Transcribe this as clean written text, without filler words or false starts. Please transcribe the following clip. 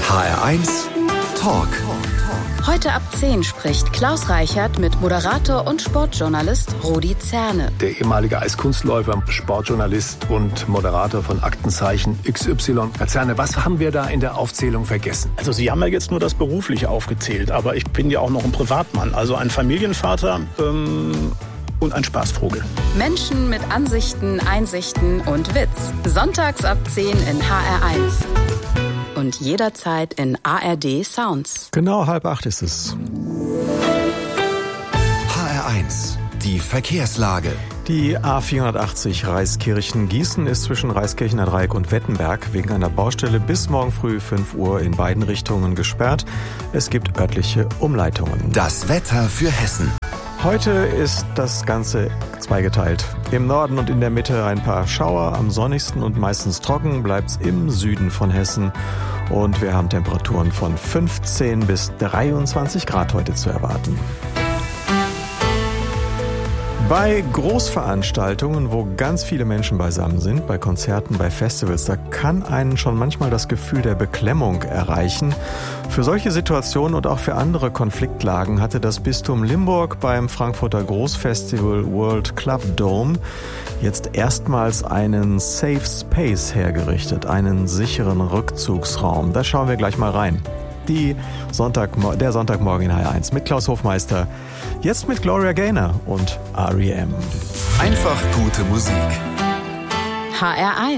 HR1 Talk. Heute ab 10 spricht Klaus Reichert mit Moderator und Sportjournalist Rudi Zerne. Der ehemalige Eiskunstläufer, Sportjournalist und Moderator von Aktenzeichen XY. Herr Zerne, was haben wir da in der Aufzählung vergessen? Also Sie haben ja jetzt nur das Berufliche aufgezählt, aber ich bin ja auch noch ein Privatmann, also ein Familienvater und ein Spaßvogel. Menschen mit Ansichten, Einsichten und Witz. Sonntags ab 10 in HR1. Und jederzeit in ARD Sounds. Genau, 7:30 ist es. HR1, die Verkehrslage. Die A480 Reiskirchen-Gießen ist zwischen Reiskirchener Dreieck und Wettenberg wegen einer Baustelle bis morgen früh 5 Uhr in beiden Richtungen gesperrt. Es gibt örtliche Umleitungen. Das Wetter für Hessen. Heute ist das Ganze zweigeteilt. Im Norden und in der Mitte ein paar Schauer, am sonnigsten und meistens trocken bleibt's im Süden von Hessen. Und wir haben Temperaturen von 15 bis 23 Grad heute zu erwarten. Bei Großveranstaltungen, wo ganz viele Menschen beisammen sind, bei Konzerten, bei Festivals, da kann einen schon manchmal das Gefühl der Beklemmung erreichen. Für solche Situationen und auch für andere Konfliktlagen hatte das Bistum Limburg beim Frankfurter Großfestival World Club Dome jetzt erstmals einen Safe Space hergerichtet, einen sicheren Rückzugsraum. Da schauen wir gleich mal rein. Der Sonntagmorgen in HR1 mit Klaus Hofmeister. Jetzt mit Gloria Gaynor und R.E.M. Einfach gute Musik. HR1.